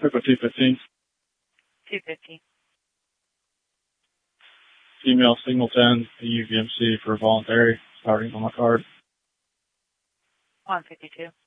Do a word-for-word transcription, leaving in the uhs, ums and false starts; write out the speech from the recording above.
Purple two fifteen. two fifteen. Female Singleton, the U V M C for voluntary, starting on my card. one fifty-two.